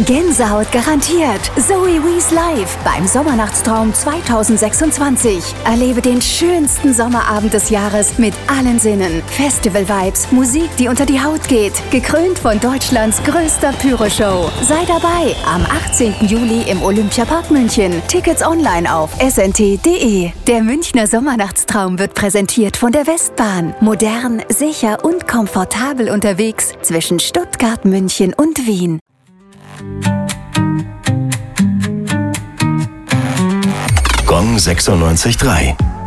Gänsehaut garantiert. Zoe Wees live beim Sommernachtstraum 2026. Erlebe den schönsten Sommerabend des Jahres mit allen Sinnen. Festival-Vibes, Musik, die unter die Haut geht. Gekrönt von Deutschlands größter Pyro-Show. Sei dabei am 18. Juli im Olympiapark München. Tickets online auf snt.de. Der Münchner Sommernachtstraum wird präsentiert von der Westbahn. Modern, sicher und komfortabel unterwegs zwischen Stuttgart, München und Wien. Gong 96.3